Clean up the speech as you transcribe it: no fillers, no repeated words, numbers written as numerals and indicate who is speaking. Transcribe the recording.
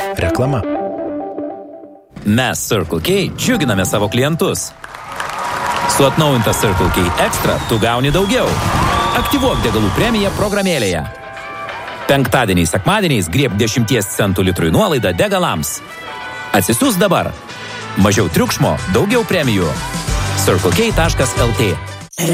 Speaker 1: Reklama.
Speaker 2: Mes Circle K džiuginame savo klientus. Su atnaujinta Circle K Extra tu gauni daugiau. Aktyvuok degalų premiją programėlėje. Penktadieniais, sekmadieniais grieb 10 centų litrui nuolaidą degalams. Atsisiųsk dabar. Mažiau triukšmo, daugiau premijų. circlek.lt